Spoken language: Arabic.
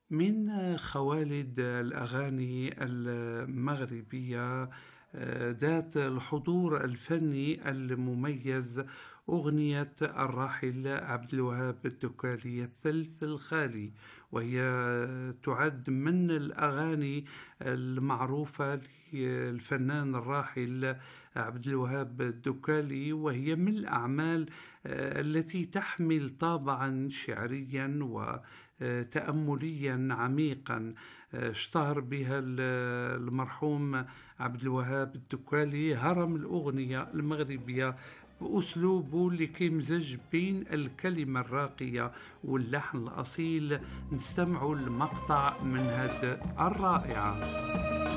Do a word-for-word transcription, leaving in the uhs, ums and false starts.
من خوالد الأغاني المغربية آه، ذات الحضور الفني المميز أغنية الراحل عبد الوهاب الدكالي الثلث الخالي، وهي تعد من الأغاني المعروفة للفنان الراحل عبد الوهاب الدكالي، وهي من الأعمال آه، التي تحمل طابعا شعريا وتأمليا عميقا. آه، اشتهر بها ال- المرحوم عبد الوهاب الدكالي هرم الأغنية المغربية بأسلوبه اللي كيمزج بين الكلمة الراقية واللحن الأصيل. نستمع المقطع من هذا الرائعة.